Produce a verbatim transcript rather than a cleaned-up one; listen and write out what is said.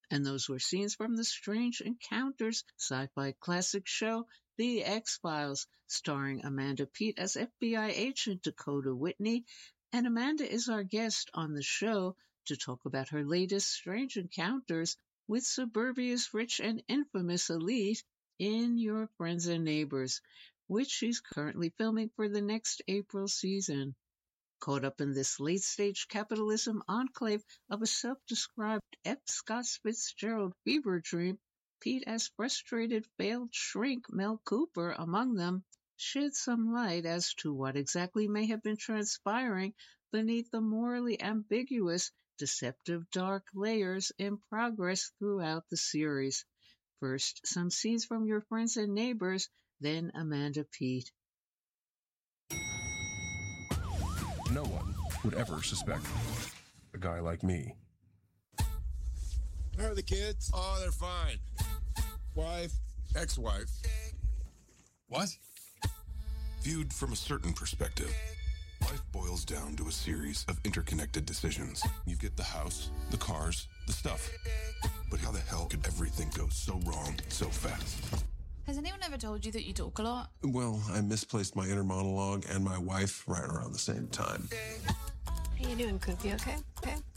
And those were scenes from the Strange Encounters sci-fi classic show, The X-Files, starring Amanda Peet as F B I agent Dakota Whitney. And Amanda is our guest on the show to talk about her latest Strange Encounters with Suburbia's rich and infamous elite in Your Friends and Neighbors, which she's currently filming for the next April season. Caught up in this late-stage capitalism enclave of a self-described F. Scott Fitzgerald fever dream, Peet, as frustrated failed shrink Mel Cooper among them, shed some light as to what exactly may have been transpiring beneath the morally ambiguous, deceptive dark layers in progress throughout the series. First, some scenes from Your Friends and Neighbors, then Amanda Peet. No one would ever suspect a guy like me. How are the kids? Oh, they're fine. Wife? Ex-wife. What? Viewed from a certain perspective, life boils down to a series of interconnected decisions. You get the house, the cars, the stuff. But how the hell could everything go so wrong so fast? Has anyone ever told you that you talk a lot? Well, I misplaced my inner monologue and my wife right around the same time. How you doing, Coop? You okay? Okay.